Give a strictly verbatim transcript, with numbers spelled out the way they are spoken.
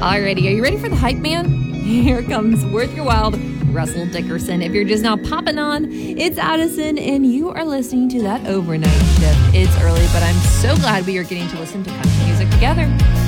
Alrighty, are you ready for the hype man? Here comes Worth Your While, Russell Dickerson. If you're just now popping on, it's Addison, and you are listening to that overnight shift. It's early, but I'm so glad we are getting to listen to country music together.